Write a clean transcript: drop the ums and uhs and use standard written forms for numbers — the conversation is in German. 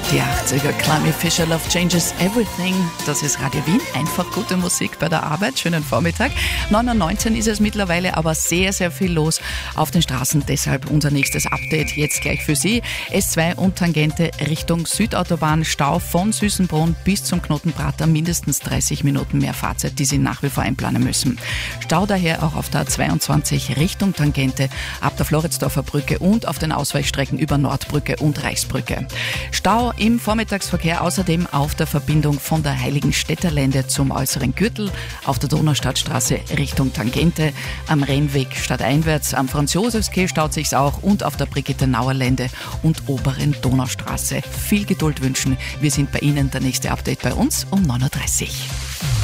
Die 80er, Climby Fisher, Love Changes Everything. Das ist Radio Wien. Einfach gute Musik bei der Arbeit. Schönen Vormittag. 9:19 ist es mittlerweile, aber sehr, sehr viel los auf den Straßen. Deshalb unser nächstes Update jetzt gleich für Sie. S2 und Tangente Richtung Südautobahn. Stau von Süßenbrunn bis zum Knotenprater. Mindestens 30 Minuten mehr Fahrzeit, die Sie nach wie vor einplanen müssen. Stau daher auch auf der 22 Richtung Tangente ab der Floridsdorfer Brücke und auf den Ausweichstrecken über Nordbrücke und Reichsbrücke. Stau im Vormittagsverkehr außerdem auf der Verbindung von der Heiligenstädter Lände zum äußeren Gürtel, auf der Donaustadtstraße Richtung Tangente, am Rennweg stadteinwärts, am Franz-Josefs-Quai staut sich's auch und auf der Brigittenauer Lände und oberen Donaustraße. Viel Geduld wünschen. Wir sind bei Ihnen. Der nächste Update bei uns um 9:30 Uhr.